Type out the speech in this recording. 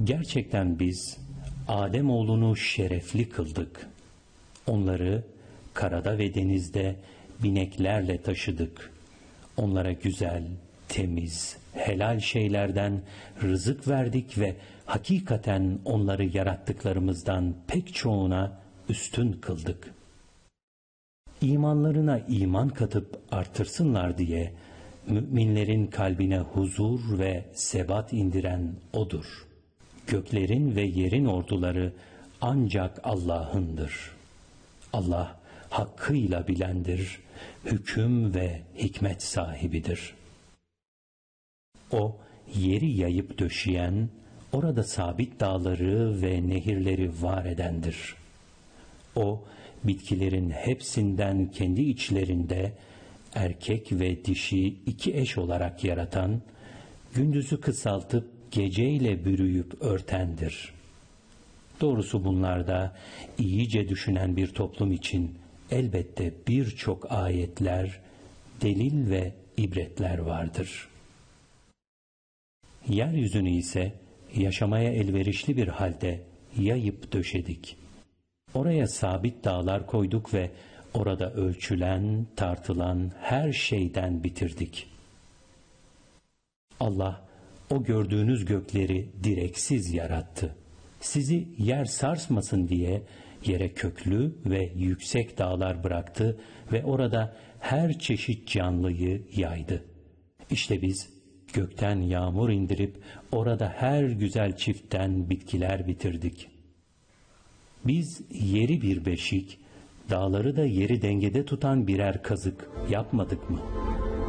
Gerçekten biz Ademoğlunu şerefli kıldık. Onları karada ve denizde bineklerle taşıdık. Onlara güzel, temiz, helal şeylerden rızık verdik ve hakikaten onları yarattıklarımızdan pek çoğuna üstün kıldık. İmanlarına iman katıp artırsınlar diye müminlerin kalbine huzur ve sebat indiren O'dur. Göklerin ve yerin orduları ancak Allah'ındır. Allah hakkıyla bilendir, hüküm ve hikmet sahibidir. O, yeri yayıp döşeyen, orada sabit dağları ve nehirleri var edendir. O, bitkilerin hepsinden kendi içlerinde erkek ve dişi iki eş olarak yaratan, gündüzü kısaltıp geceyle bürüyüp örtendir. Doğrusu bunlarda iyice düşünen bir toplum için elbette birçok ayetler, delil ve ibretler vardır. Yeryüzünü ise yaşamaya elverişli bir halde yayıp döşedik. Oraya sabit dağlar koyduk ve orada ölçülen, tartılan her şeyden bitirdik. Allah o gördüğünüz gökleri direksiz yarattı. Sizi yer sarsmasın diye yere köklü ve yüksek dağlar bıraktı ve orada her çeşit canlıyı yaydı. İşte biz gökten yağmur indirip orada her güzel çiftten bitkiler bitirdik. Biz yeri bir beşik, dağları da yeri dengede tutan birer kazık yapmadık mı?